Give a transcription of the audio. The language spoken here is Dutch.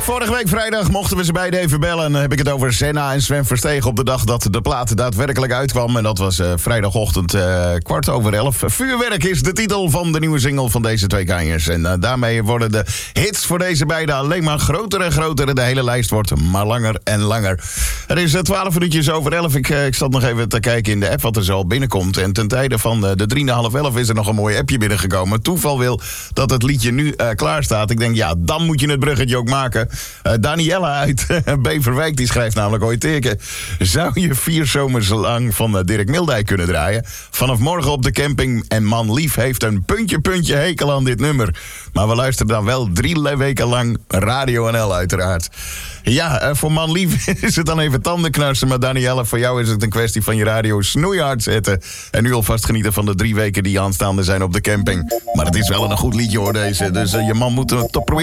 Vorige week vrijdag mochten we ze beiden even bellen. En dan heb ik het over Senna en Sven Verstegen op de dag dat de plaat daadwerkelijk uitkwam. En dat was vrijdagochtend 11:15. Vuurwerk is de titel van de nieuwe single van deze twee kanjers. En daarmee worden de hits voor deze beiden alleen maar groter en groter. En de hele lijst wordt maar langer en langer. Het is 12 minuutjes over 11. Ik zat nog even te kijken in de app wat er zo binnenkomt. En ten tijde van de 11:03 is er nog een mooi appje binnengekomen. Toeval wil dat het liedje nu klaar staat. Ik denk, ja, dan moet je het bruggetje ook maken. Daniella uit Beverwijk, die schrijft namelijk ooit teken. Zou je 4 zomers lang van Dirk Mildijk kunnen draaien? Vanaf morgen op de camping en man lief heeft een puntje hekel aan dit nummer. Maar we luisteren dan wel 3 weken lang Radio NL uiteraard. Ja, voor man lief is het dan even tandenknarsen. Maar Daniella, voor jou is het een kwestie van je radio snoeihard zetten. En nu alvast genieten van de 3 weken die aanstaande zijn op de camping. Maar het is wel een goed liedje hoor deze. Dus je man moet het toch proberen.